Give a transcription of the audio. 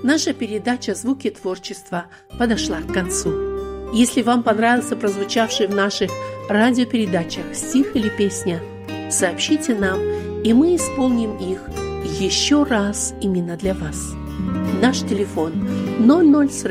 Наша передача «Звуки творчества» подошла к концу. Если вам понравился прозвучавший в наших радиопередачах стих или песня, сообщите нам, и мы исполним их еще раз именно для вас. Наш телефон 00